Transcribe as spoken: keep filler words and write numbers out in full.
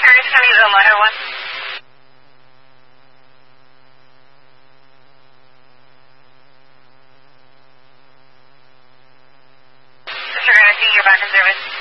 Curtis County, Zone one oh one. Disregard, I see you're back in service.